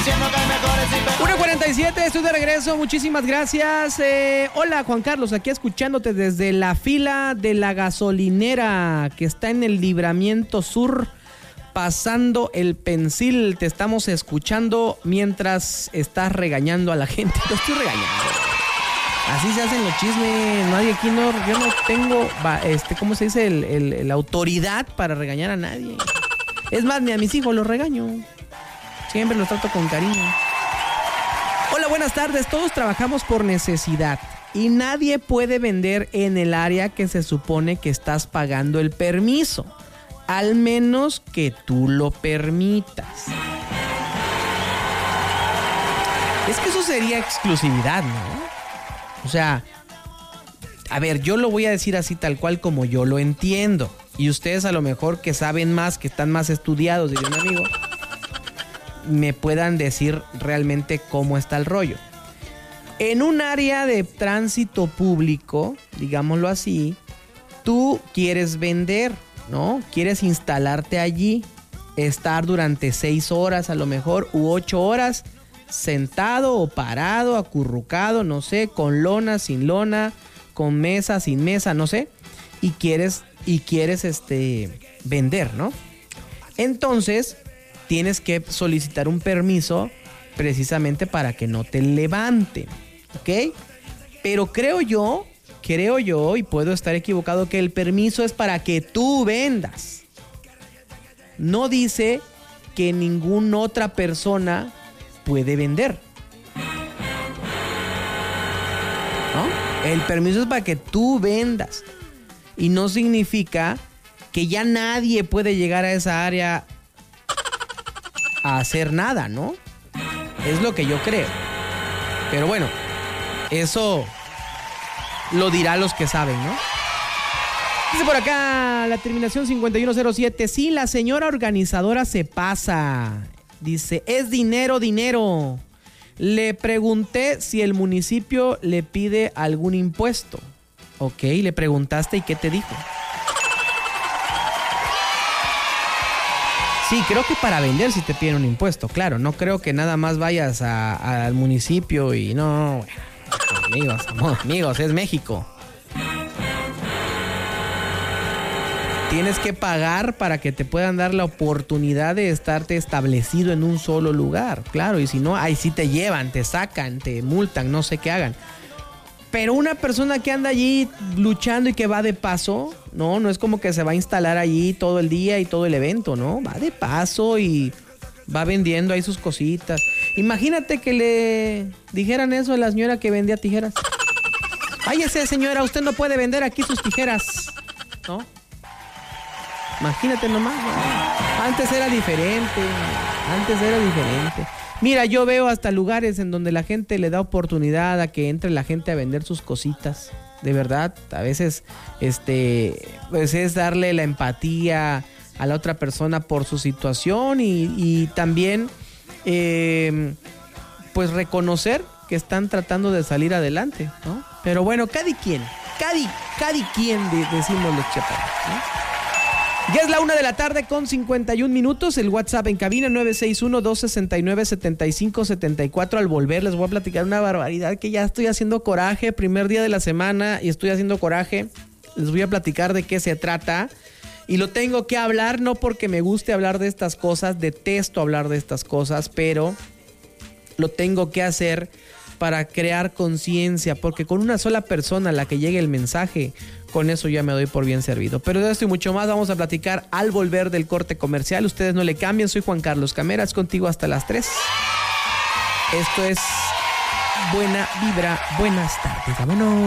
1:47, estoy de regreso, muchísimas gracias. Hola Juan Carlos, aquí escuchándote desde la fila de la gasolinera que está en el Libramiento Sur, pasando el Pensil. Te estamos escuchando mientras estás regañando a la gente. Te estoy regañando. Así se hacen los chismes. Nadie aquí yo no tengo, ¿cómo se dice? La autoridad para regañar a nadie. Es más, ni a mis hijos los regaño. Siempre los trato con cariño. Hola, buenas tardes. Todos trabajamos por necesidad y nadie puede vender en el área que se supone que estás pagando el permiso, al menos que tú lo permitas. Es que eso sería exclusividad, ¿no? O sea, a ver, yo lo voy a decir así tal cual como yo lo entiendo. Y ustedes a lo mejor que saben más, que están más estudiados, diría un amigo, me puedan decir realmente cómo está el rollo. En un área de tránsito público, digámoslo así, tú quieres vender, ¿no? Quieres instalarte allí, estar durante 6 horas a lo mejor, u 8 horas, sentado o parado, acurrucado, no sé, con lona, sin lona, con mesa, sin mesa, no sé, y quieres vender, ¿no? Entonces tienes que solicitar un permiso precisamente para que no te levanten, ¿ok? Pero creo yo, y puedo estar equivocado, que el permiso es para que tú vendas. No dice que ninguna otra persona puede vender, ¿no? El permiso es para que tú vendas. Y no significa que ya nadie puede llegar a esa área a hacer nada, ¿no? Es lo que yo creo. Pero bueno, eso lo dirá los que saben, ¿no? Dice por acá la terminación 5107. Sí, la señora organizadora se pasa. Dice, es dinero. Le pregunté si el municipio le pide algún impuesto. Ok, le preguntaste y ¿qué te dijo? Sí, creo que para vender sí te piden un impuesto, claro. No creo que nada más vayas al municipio y no... Amigos, es México. Tienes que pagar para que te puedan dar la oportunidad de estarte establecido en un solo lugar, claro. Y si no, ahí sí te llevan, te sacan, te multan, no sé qué hagan. Pero una persona que anda allí luchando y que va de paso, no es como que se va a instalar allí todo el día y todo el evento, ¿no? Va de paso y va vendiendo ahí sus cositas. Imagínate que le dijeran eso a la señora que vendía tijeras. Váyase, señora, usted no puede vender aquí sus tijeras, ¿no? Imagínate nomás, ¿no? Antes era diferente. Mira, yo veo hasta lugares en donde la gente le da oportunidad a que entre la gente a vender sus cositas. De verdad, a veces pues es darle la empatía a la otra persona por su situación y también pues reconocer que están tratando de salir adelante, ¿no? Pero bueno, cada quien decimos los chaparros, ¿no? Ya es la 1:51 p.m. El WhatsApp en cabina 961-269-7574. Al volver les voy a platicar una barbaridad que ya estoy haciendo coraje. Primer día de la semana y estoy haciendo coraje. Les voy a platicar de qué se trata. Y lo tengo que hablar, no porque me guste hablar de estas cosas. Detesto hablar de estas cosas, pero lo tengo que hacer para crear conciencia. Porque con una sola persona a la que llegue el mensaje, con eso ya me doy por bien servido. Pero de esto y mucho más vamos a platicar al volver del corte comercial. Ustedes no le cambien. Soy Juan Carlos Cameras, contigo hasta las 3. Esto es Buena Vibra. Buenas tardes. Vámonos.